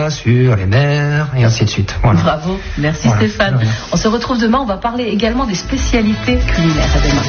bois, sur les mers, et ainsi de suite. Voilà. Bravo, merci voilà. Stéphane. On se retrouve demain, on va parler également des spécialités culinaires. À demain.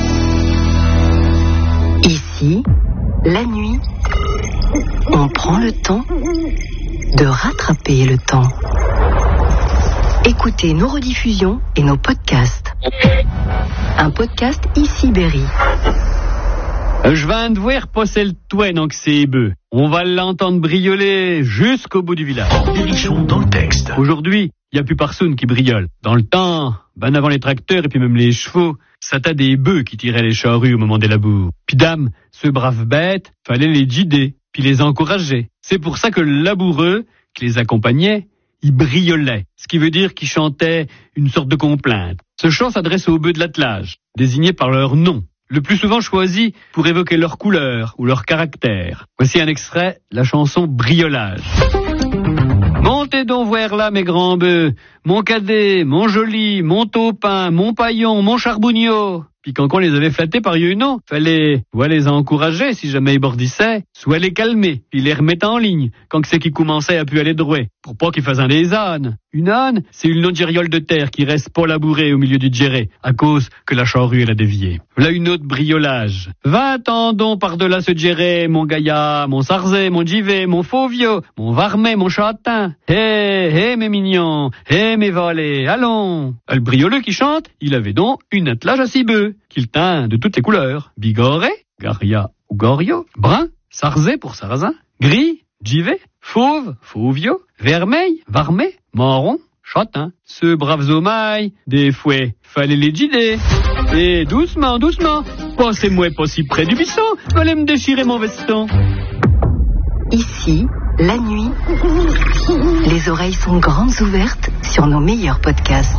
Ici, la nuit, on prend le temps de rattraper le temps. Écoutez nos rediffusions et nos podcasts. Un podcast Ici Berry. Je viens de voir passer le toit donc c'est bœuf. On va l'entendre brioler jusqu'au bout du village. Berrichon dans le texte. Aujourd'hui, il n'y a plus personne qui briole. Dans le temps, ben avant les tracteurs et puis même les chevaux, ça t'a des bœufs qui tiraient les charrues au moment des labours. Puis dame, ce brave bête, fallait les guider, puis les encourager. C'est pour ça que le laboureux, qui les accompagnait, il briolait, ce qui veut dire qu'il chantait une sorte de complainte. Ce chant s'adresse aux bœufs de l'attelage, désignés par leur nom, le plus souvent choisi pour évoquer leur couleur ou leur caractère. Voici un extrait, la chanson Briolage. Montez donc voir là, mes grands bœufs, mon cadet, mon joli, mon taupin, mon paillon, mon charbonniot. Puis quand on les avait flattés par non, fallait soit les encourager si jamais ils bordissaient, soit les calmer, puis les remettre en ligne quand c'est qu'ils commençaient à pu aller droit, pour pas qu'ils fassent un des ânes. Une âne, c'est une non-gériole de terre qui reste pas labourée au milieu du djéré, à cause que la charrue elle a dévié. Là une autre briolage. Va-t'en donc par-delà ce djéré, mon gaillard, mon sarzé, mon givet, mon fauvio, mon varmet, mon châtain. Hé, mes mignons, hé, mes valets, allons. Le brioleux qui chante, il avait donc une attelage à 6 bœufs, qu'il teint de toutes les couleurs. Bigorré, garia ou gorio, brun, sarzé pour sarrasin, gris, givet, fauve, fauvio, vermeil, varmet, marron, châtain. Ce braves omailles, des fouets, fallait les guider. Et doucement, doucement, passez-moi pas si près du buisson, fallait me déchirer mon veston. Ici, la nuit, les oreilles sont grandes ouvertes sur nos meilleurs podcasts.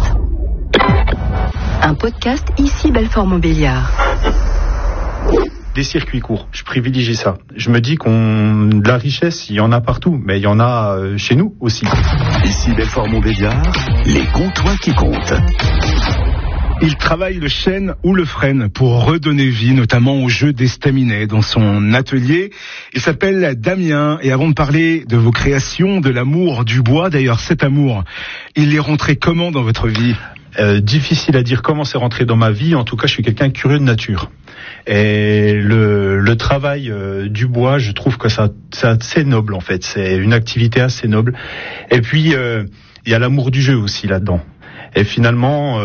Un podcast Ici Belfort-Montbéliard. Des circuits courts, je privilégie ça. Je me dis de la richesse, il y en a partout, mais il y en a chez nous aussi. Ici Belfort-Montbéliard, les comptoirs qui comptent. Il travaille le chêne ou le frêne pour redonner vie, notamment au jeu d'estaminet dans son atelier. Il s'appelle Damien, et avant de parler de vos créations, de l'amour du bois, d'ailleurs cet amour, il est rentré comment dans votre vie ? Difficile à dire comment c'est rentré dans ma vie. En tout cas, je suis quelqu'un curieux de nature. Et le travail du bois, je trouve que c'est assez noble en fait. C'est une activité assez noble. Et puis, il y a l'amour du jeu aussi là-dedans. Et finalement,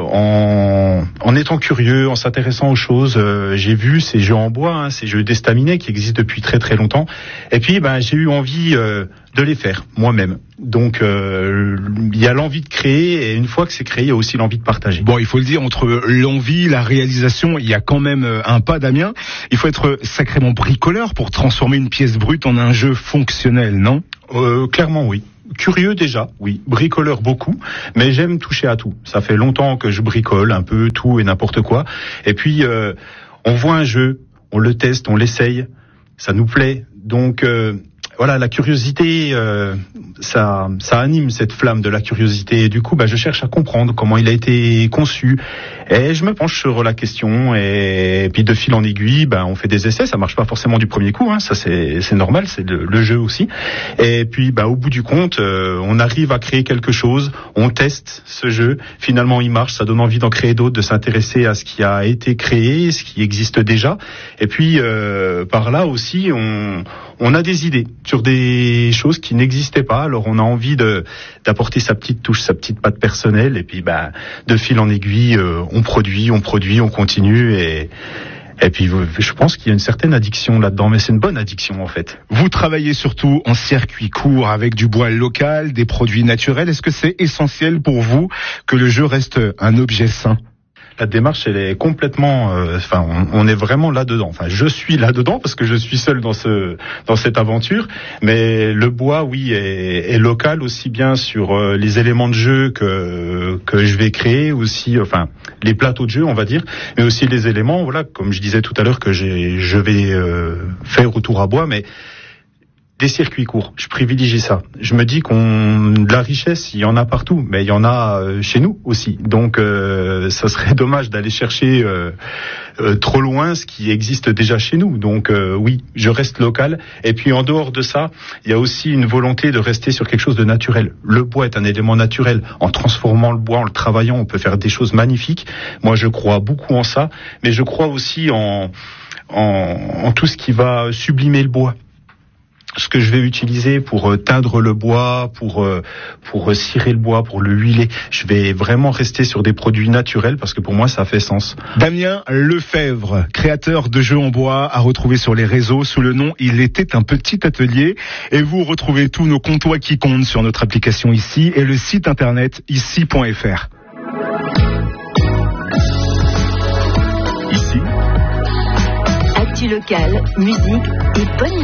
en étant curieux, en s'intéressant aux choses, j'ai vu ces jeux en bois, ces jeux d'estaminet qui existent depuis très très longtemps. Et puis, j'ai eu envie de les faire moi-même. Donc, il y a l'envie de créer, et une fois que c'est créé, il y a aussi l'envie de partager. Bon, il faut le dire, entre l'envie, la réalisation, il y a quand même un pas, Damien. Il faut être sacrément bricoleur pour transformer une pièce brute en un jeu fonctionnel, non ? Clairement, oui. Curieux déjà, oui. Bricoleur beaucoup, mais j'aime toucher à tout. Ça fait longtemps que je bricole un peu tout et n'importe quoi. Et puis, on voit un jeu, on le teste, on l'essaye, ça nous plaît. Donc, voilà, la curiosité, ça anime cette flamme de la curiosité. Et du coup, je cherche à comprendre comment il a été conçu. Et je me penche sur la question. Et puis de fil en aiguille, on fait des essais. Ça marche pas forcément du premier coup. Ça c'est normal, c'est le jeu aussi. Et puis au bout du compte, on arrive à créer quelque chose. On teste ce jeu. Finalement, il marche. Ça donne envie d'en créer d'autres, de s'intéresser à ce qui a été créé, ce qui existe déjà. Et puis par là aussi, on a des idées sur des choses qui n'existaient pas. Alors on a envie d'apporter sa petite touche, sa petite patte personnelle, et puis de fil en aiguille, on produit, on continue, et puis je pense qu'il y a une certaine addiction là-dedans, mais c'est une bonne addiction en fait. Vous travaillez surtout en circuit court avec du bois local, des produits naturels. Est-ce que c'est essentiel pour vous que le jeu reste un objet sain ? La démarche, elle est complètement, on est vraiment là-dedans. Enfin, je suis là-dedans parce que je suis seul dans cette aventure. Mais le bois, oui, est local aussi bien sur les éléments de jeu que je vais créer aussi, les plateaux de jeu, on va dire, mais aussi les éléments, voilà, comme je disais tout à l'heure que je vais faire autour à bois, mais des circuits courts. Je privilégie ça. Je me dis de la richesse, il y en a partout, mais il y en a chez nous aussi. Donc, ça serait dommage d'aller chercher trop loin ce qui existe déjà chez nous. Donc, oui, je reste local. Et puis, en dehors de ça, il y a aussi une volonté de rester sur quelque chose de naturel. Le bois est un élément naturel. En transformant le bois, en le travaillant, on peut faire des choses magnifiques. Moi, je crois beaucoup en ça, mais je crois aussi en tout ce qui va sublimer le bois. Ce que je vais utiliser pour teindre le bois, pour cirer le bois, pour le huiler. Je vais vraiment rester sur des produits naturels parce que pour moi, ça fait sens. Damien Lefebvre, créateur de jeux en bois, à retrouver sur les réseaux sous le nom Il était un petit atelier. Et vous retrouvez tous nos comptoirs qui comptent sur notre application ici et le site internet ici.fr. Ici. Actu locale, musique et bonne